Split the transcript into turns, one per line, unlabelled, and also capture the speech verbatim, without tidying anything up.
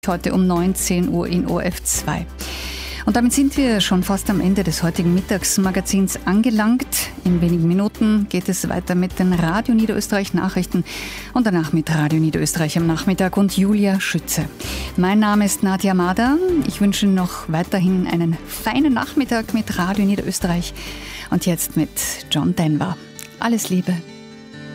Heute um neunzehn Uhr in O R F zwei. Und damit sind wir schon fast am Ende des heutigen Mittagsmagazins angelangt. In wenigen Minuten geht es weiter mit den Radio Niederösterreich Nachrichten und danach mit Radio Niederösterreich am Nachmittag und Julia Schütze. Mein Name ist Nadja Mader. Ich wünsche noch weiterhin einen feinen Nachmittag mit Radio Niederösterreich und jetzt mit John Denver. Alles Liebe.